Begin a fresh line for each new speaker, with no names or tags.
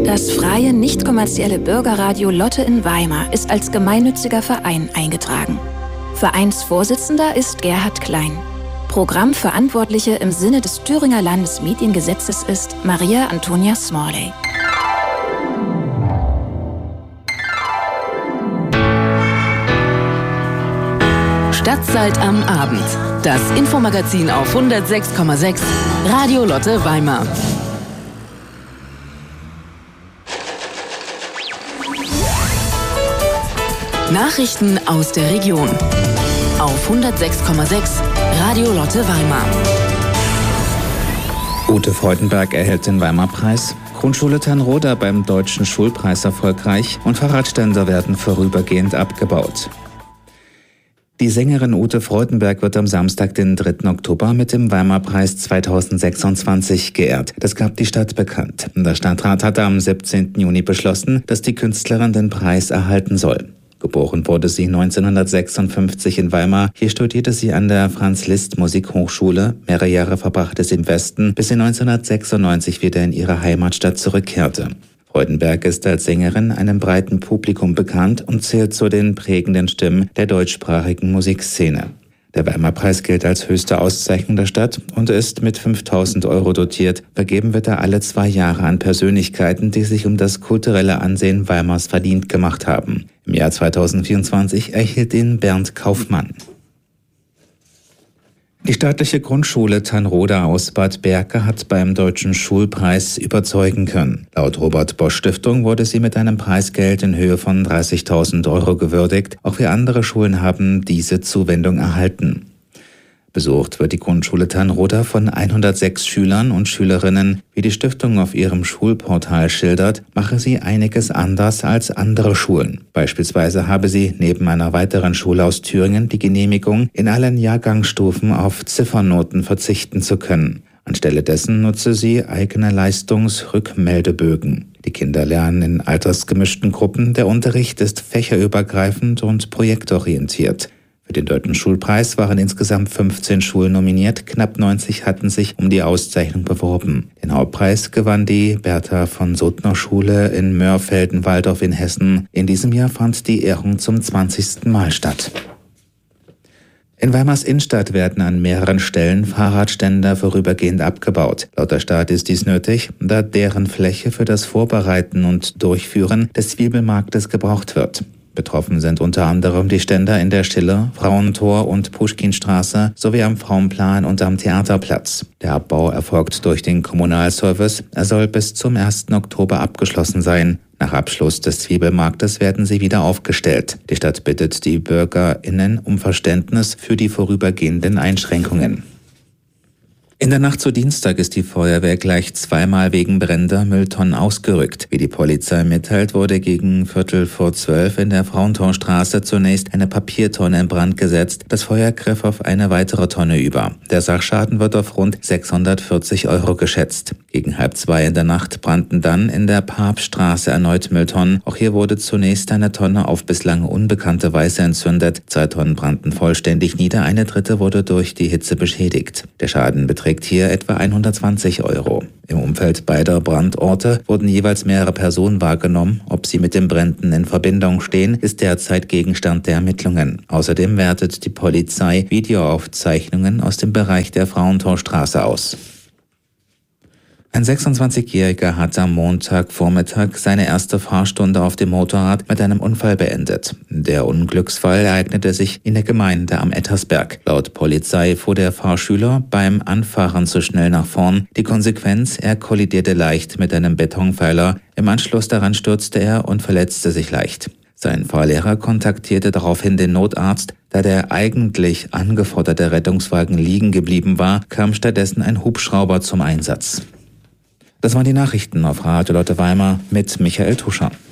Das freie, nicht kommerzielle Bürgerradio Lotte in Weimar ist als gemeinnütziger Verein eingetragen. Vereinsvorsitzender ist Gerhard Klein. Programmverantwortliche im Sinne des Thüringer Landesmediengesetzes ist Maria Antonia Smalley.
Stadtzeit am Abend. Das Infomagazin auf 106,6 Radio Lotte Weimar. Nachrichten aus der Region auf 106,6 Radio Lotte Weimar.
Ute Freudenberg erhält den Weimar-Preis. Grundschule Tanroda beim Deutschen Schulpreis erfolgreich und Fahrradständer werden vorübergehend abgebaut. Die Sängerin Ute Freudenberg wird am Samstag, den 3. Oktober, mit dem Weimar-Preis 2026 geehrt. Das gab die Stadt bekannt. Der Stadtrat hatte am 17. Juni beschlossen, dass die Künstlerin den Preis erhalten soll. Geboren wurde sie 1956 in Weimar. Hier studierte sie an der Franz-Liszt-Musikhochschule. Mehrere Jahre verbrachte sie im Westen, bis sie 1996 wieder in ihre Heimatstadt zurückkehrte. Freudenberg ist als Sängerin einem breiten Publikum bekannt und zählt zu den prägenden Stimmen der deutschsprachigen Musikszene. Der Weimar-Preis gilt als höchste Auszeichnung der Stadt und ist mit 5.000 € dotiert. Vergeben wird er alle 2 Jahre an Persönlichkeiten, die sich um das kulturelle Ansehen Weimars verdient gemacht haben. Im Jahr 2024 erhielt ihn Bernd Kaufmann. Die staatliche Grundschule Tanroda aus Bad Berka hat beim Deutschen Schulpreis überzeugen können. Laut Robert-Bosch-Stiftung wurde sie mit einem Preisgeld in Höhe von 30.000 € gewürdigt. Auch 4 andere Schulen haben diese Zuwendung erhalten. Besucht wird die Grundschule Tanroda von 106 Schülern und Schülerinnen. Wie die Stiftung auf ihrem Schulportal schildert, mache sie einiges anders als andere Schulen. Beispielsweise habe sie neben einer weiteren Schule aus Thüringen die Genehmigung, in allen Jahrgangsstufen auf Ziffernoten verzichten zu können. Anstelle dessen nutze sie eigene Leistungsrückmeldebögen. Die Kinder lernen in altersgemischten Gruppen. Der Unterricht ist fächerübergreifend und projektorientiert. Für den Deutschen Schulpreis waren insgesamt 15 Schulen nominiert, knapp 90 hatten sich um die Auszeichnung beworben. Den Hauptpreis gewann die Bertha von Suttner Schule in Mörfelden-Walldorf in Hessen. In diesem Jahr fand die Ehrung zum 20. Mal statt. In Weimars Innenstadt werden an mehreren Stellen Fahrradständer vorübergehend abgebaut. Laut der Stadt ist dies nötig, da deren Fläche für das Vorbereiten und Durchführen des Zwiebelmarktes gebraucht wird. Betroffen sind unter anderem die Ständer in der Schiller, Frauentor und Puschkinstraße sowie am Frauenplan und am Theaterplatz. Der Abbau erfolgt durch den Kommunalservice. Er soll bis zum 1. Oktober abgeschlossen sein. Nach Abschluss des Zwiebelmarktes werden sie wieder aufgestellt. Die Stadt bittet die BürgerInnen um Verständnis für die vorübergehenden Einschränkungen. In der Nacht zu Dienstag ist die Feuerwehr gleich 2-mal wegen brennender Mülltonnen ausgerückt. Wie die Polizei mitteilt, wurde gegen 11:45 in der Frauentorstraße zunächst eine Papiertonne in Brand gesetzt. Das Feuer griff auf eine weitere Tonne über. Der Sachschaden wird auf rund 640 € geschätzt. Gegen 1:30 in der Nacht brannten dann in der Papststraße erneut Mülltonnen. Auch hier wurde zunächst eine Tonne auf bislang unbekannte Weise entzündet. 2 Tonnen brannten vollständig nieder, eine dritte wurde durch die Hitze beschädigt. Der Schaden beträgt hier etwa 120 €. Im Umfeld beider Brandorte wurden jeweils mehrere Personen wahrgenommen. Ob sie mit den Bränden in Verbindung stehen, ist derzeit Gegenstand der Ermittlungen. Außerdem wertet die Polizei Videoaufzeichnungen aus dem Bereich der Frauentorstraße aus. Ein 26-Jähriger hat am Montagvormittag seine erste Fahrstunde auf dem Motorrad mit einem Unfall beendet. Der Unglücksfall ereignete sich in der Gemeinde am Ettersberg. Laut Polizei fuhr der Fahrschüler beim Anfahren zu schnell nach vorn. Die Konsequenz: er kollidierte leicht mit einem Betonpfeiler. Im Anschluss daran stürzte er und verletzte sich leicht. Sein Fahrlehrer kontaktierte daraufhin den Notarzt. Da der eigentlich angeforderte Rettungswagen liegen geblieben war, kam stattdessen ein Hubschrauber zum Einsatz. Das waren die Nachrichten auf Radio Lotte Weimar mit Michael Tuscher.